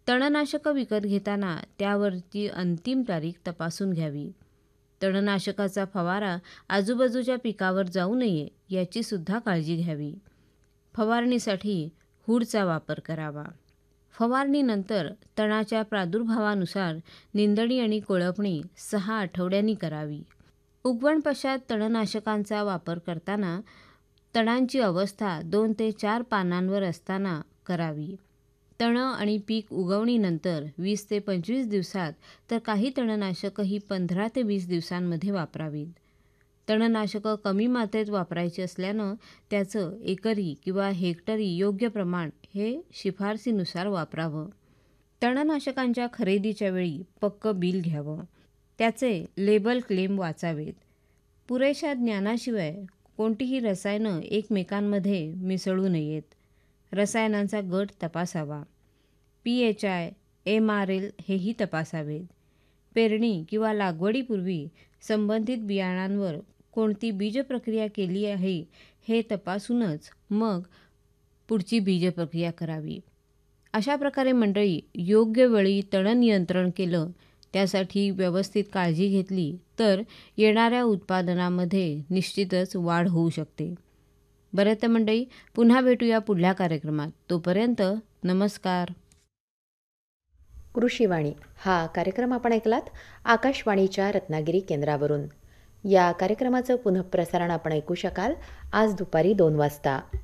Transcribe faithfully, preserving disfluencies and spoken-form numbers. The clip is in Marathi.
तणनाशकं विकत घेताना त्यावरची अंतिम तारीख तपासून घ्यावी. तणनाशकाचा फवारा आजूबाजूच्या पिकावर जाऊ नये याची सुद्धा काळजी घ्यावी. फवारणीसाठी हुडचा वापर करावा. फवारणीनंतर तणाच्या प्रादुर्भावानुसार निंदणी आणि कोळपणी सहा आठवड्यांनी करावी. उगवण पश्चात तणनाशकांचा वापर करताना तणांची अवस्था दोन ते चार पानांवर असताना करावी. तणं आणि पीक उगवणीनंतर वीस ते पंचवीस दिवसात तर काही तणनाशकंही पंधरा ते वीस दिवसांमध्ये वापरावीत. तणनाशकं कमी मात्रेत वापरायची असल्यानं त्याचं एकरी किंवा हेक्टरी योग्य प्रमाण हे शिफारसीनुसार वापरावं. तणनाशकांच्या खरेदीच्या वेळी पक्कं बिल घ्यावं. त्याचे लेबल क्लेम वाचावेत. पुरेशा ज्ञानाशिवाय कोणतीही रसायनं एकमेकांमध्ये मिसळू नयेत. रसायनांचा गट तपासावा. P H I, M R L हेही तपासावेत. पेरणी किंवा लागवडीपूर्वी संबंधित बियाणांवर कोणती बीजप्रक्रिया केली आहे हे तपासूनच मग पुढची बीजप्रक्रिया करावी. अशा प्रकारे मंडळी, योग्य वेळी तण नियंत्रण केलं, त्यासाठी व्यवस्थित काळजी घेतली तर येणाऱ्या उत्पादनामध्ये निश्चितच वाढ होऊ शकते. बरं तर मंडळी, पुन्हा भेटूया पुढल्या कार्यक्रमात. तोपर्यंत नमस्कार. कृषीवाणी हा कार्यक्रम आपण ऐकलात आकाशवाणीच्या रत्नागिरी केंद्रावरून. या कार्यक्रमाचं पुनःप्रसारण आपण ऐकू शकाल आज दुपारी दोन वाजता.